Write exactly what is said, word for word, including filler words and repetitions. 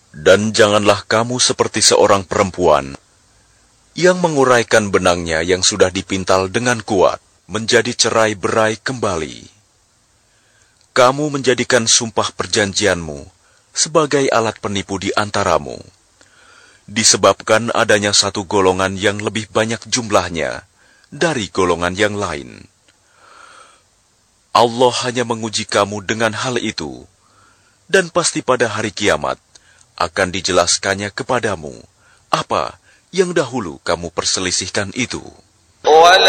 Dan janganlah kamu seperti seorang perempuan yang menguraikan benangnya yang sudah dipintal dengan kuat, menjadi cerai-berai kembali. Kamu menjadikan sumpah perjanjianmu sebagai alat penipu di antaramu, disebabkan adanya satu golongan yang lebih banyak jumlahnya dari golongan yang lain. Allah hanya menguji kamu dengan hal itu, dan pasti pada hari kiamat akan dijelaskannya kepadamu apa yang dahulu kamu perselisihkan itu. وَلَا